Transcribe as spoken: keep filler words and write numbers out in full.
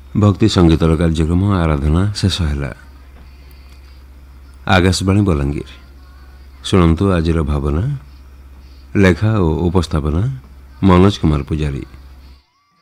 भक्ति संगीतर कार्यक्रम आराधना शेष है। आकाशवाणी बलांगीर शुणु आज भावना लेखा और उपस्थापना मनोज कुमार पुजारी।